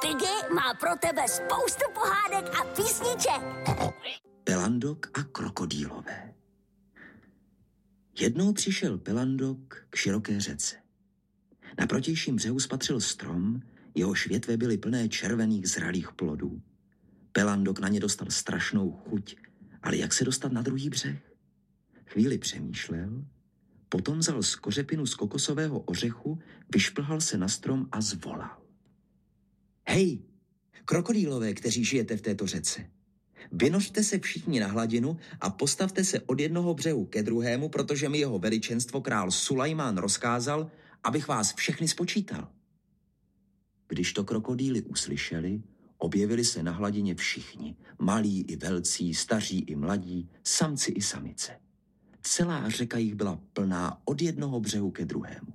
Piggy má pro tebe spoustu pohádek a písniček. Pelandok a krokodýlové. Jednou přišel Pelandok k široké řece. Na protějším břehu spatřil strom, jehož větve byly plné červených zralých plodů. Pelandok na ně dostal strašnou chuť, ale jak se dostat na druhý břeh? Chvíli přemýšlel, potom vzal z kořepinu z kokosového ořechu, vyšplhal se na strom a zvolal. Hej, krokodýlové, kteří žijete v této řece, vynořte se všichni na hladinu a postavte se od jednoho břehu ke druhému, protože mi jeho veličenstvo král Sulajmán rozkázal, abych vás všechny spočítal. Když to krokodýly uslyšeli, objevili se na hladině všichni, malí i velcí, staří i mladí, samci i samice. Celá řeka jich byla plná od jednoho břehu ke druhému.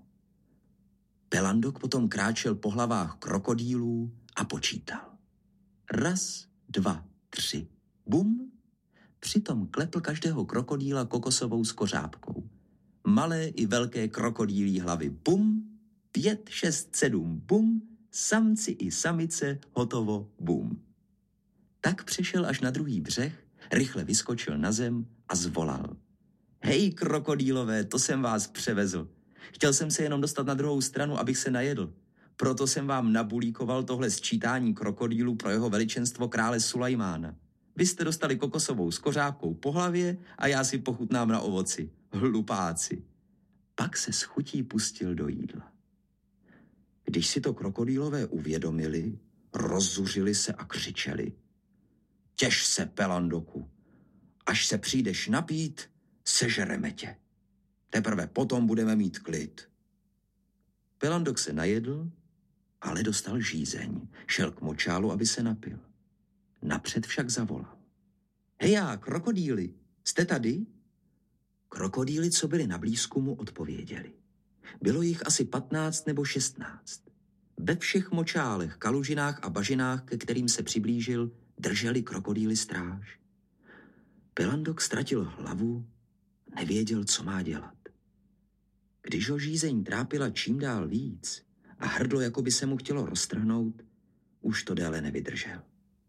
Pelandok potom kráčel po hlavách krokodýlů a počítal. 1, 2, 3, bum. Přitom klepl každého krokodýla kokosovou skořápkou. Malé i velké krokodýlí hlavy, bum. 5, 6, 7, bum. Samci i samice, hotovo, bum. Tak přešel až na druhý břeh, rychle vyskočil na zem a zvolal. Hej, krokodýlové, to jsem vás převezl. Chtěl jsem se jenom dostat na druhou stranu, abych se najedl. Proto jsem vám nabulíkoval tohle sčítání krokodýlů pro jeho veličenstvo krále Sulajmána. Vy jste dostali kokosovou skořápkou po hlavě a já si pochutnám na ovoci. Hlupáci. Pak se s chutí pustil do jídla. Když si to krokodýlové uvědomili, rozzuřili se a křičeli. Těš se, Pelandoku, až se přijdeš napít, sežereme tě. Teprve potom budeme mít klid. Pelandok se najedl, ale dostal žízeň. Šel k močálu, aby se napil. Napřed však zavolal. Hejá, krokodýly, jste tady? Krokodýly, co byli na blízku, mu odpověděli. Bylo jich asi 15 nebo 16. Ve všech močálech, kalužinách a bažinách, ke kterým se přiblížil, drželi krokodýly stráž. Pelandok ztratil hlavu, nevěděl, co má dělat. Když ho žízeň trápila čím dál víc a hrdlo, jako by se mu chtělo roztrhnout, už to déle nevydržel.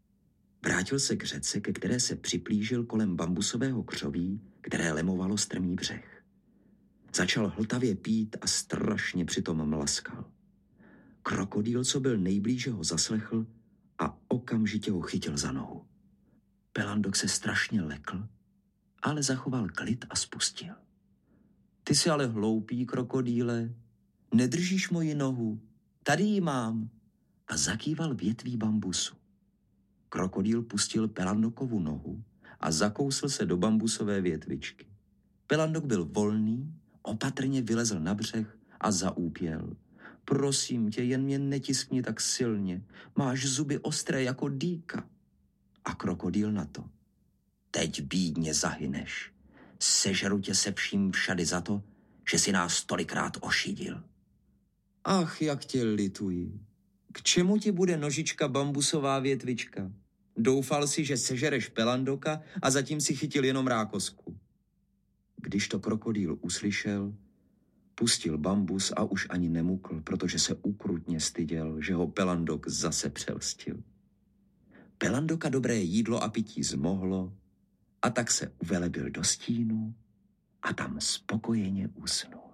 Vrátil se k řece, ke které se připlížil kolem bambusového křoví, které lemovalo strmý břeh. Začal hltavě pít a strašně přitom mlaskal. Krokodýl, co byl nejblíže, ho zaslechl a okamžitě ho chytil za nohu. Pelandok se strašně lekl, ale zachoval klid a spustil. Ty jsi ale hloupý, krokodýle, nedržíš moji nohu, tady ji mám. A zakýval větví bambusu. Krokodýl pustil Pelandokovu nohu a zakousl se do bambusové větvičky. Pelandok byl volný, opatrně vylezl na břeh a zaúpěl. Prosím tě, jen mě netiskni tak silně, máš zuby ostré jako dýka. A krokodýl na to. Teď bídně zahyneš. Sežeru tě se vším všady za to, že si nás tolikrát ošidil. Ach, jak tě lituji. K čemu ti bude nožička bambusová větvička? Doufal si, že sežereš Pelandoka a zatím si chytil jenom rákosku. Když to krokodýl uslyšel, pustil bambus a už ani nemukl, protože se ukrutně styděl, že ho Pelandok zase přelstil. Pelandoka dobré jídlo a pití zmohlo a tak se uvelebil do stínu a tam spokojeně usnul.